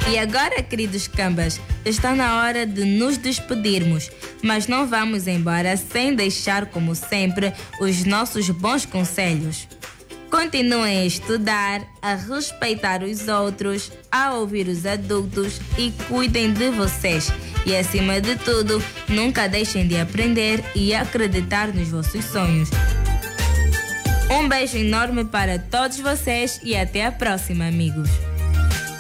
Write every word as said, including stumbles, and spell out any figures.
E agora, queridos cambas, está na hora de nos despedirmos, mas não vamos embora sem deixar, como sempre, os nossos bons conselhos. Continuem a estudar, a respeitar os outros, a ouvir os adultos e cuidem de vocês. E acima de tudo, nunca deixem de aprender e acreditar nos vossos sonhos. Um beijo enorme para todos vocês e até a próxima, amigos.